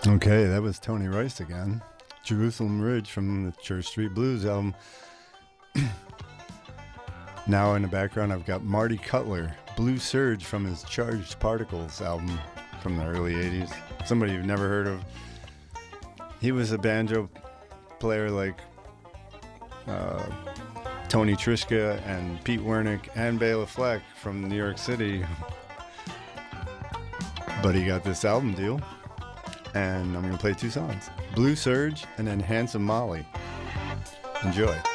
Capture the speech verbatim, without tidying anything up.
Okay, that was Tony Rice again. Jerusalem Ridge from the Church Street Blues album. Now in the background, I've got Marty Cutler, Blue Surge from his Charged Particles album from the early eighties. Somebody you've never heard of. He was a banjo player like uh, Tony Trischka and Pete Wernick and Bela Fleck from New York City. But he got this album deal. And I'm going to play two songs, Blue Surge and then Handsome Molly. Enjoy.